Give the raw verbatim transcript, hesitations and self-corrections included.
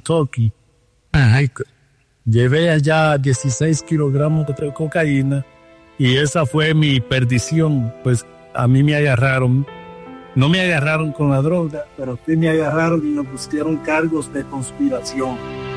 Kentucky. Ajá. y- Llevé allá dieciséis kilogramos de cocaína y esa fue mi perdición. Pues a mí me agarraron, no me agarraron con la droga, pero sí me agarraron y me pusieron cargos de conspiración.